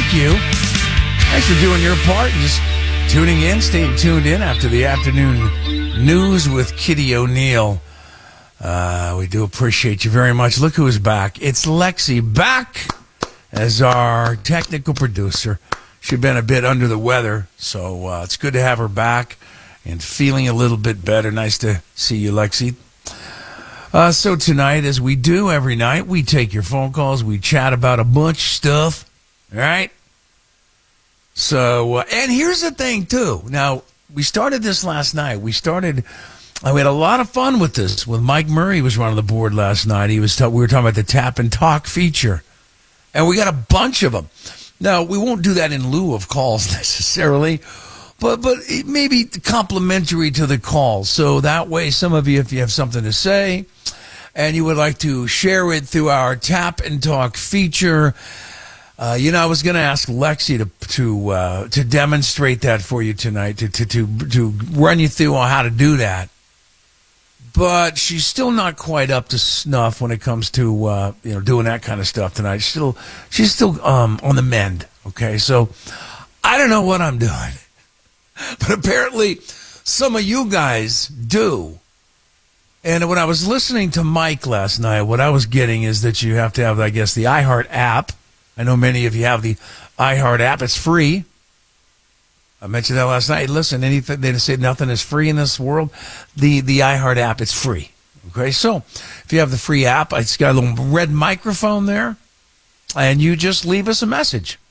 thank you. Thanks for doing your part and just tuning in, staying tuned in after the afternoon news with Kitty O'Neill. We do appreciate you very much. Look who's back. It's Lexi back as our technical producer. She's been a bit under the weather, so it's good to have her back and feeling a little bit better. Nice to see you, Lexi. So tonight, as we do every night, we take your phone calls. We chat about a bunch of stuff, all right? So, and here's the thing, too. Now, we started this last night. We had a lot of fun with this. With Mike Murray was running the board last night. We were talking about the Tap and Talk feature. And we got a bunch of them. Now, we won't do that in lieu of calls necessarily, but it may be complimentary to the calls. So that way, some of you, if you have something to say and you would like to share it through our Tap and Talk feature, I was going to ask Lexi to demonstrate that for you tonight, to run you through on how to do that. But she's still not quite up to snuff when it comes to doing that kind of stuff tonight. She's still on the mend. Okay, so I don't know what I'm doing, but apparently some of you guys do. And when I was listening to Mike last night, what I was getting is that you have to have, I guess, the iHeart app. I know many of you have the iHeart app. It's free. I mentioned that last night. Listen, anything they say nothing is free in this world. The iHeart app, it's free. Okay, so if you have the free app, it's got a little red microphone there, and you just leave us a message.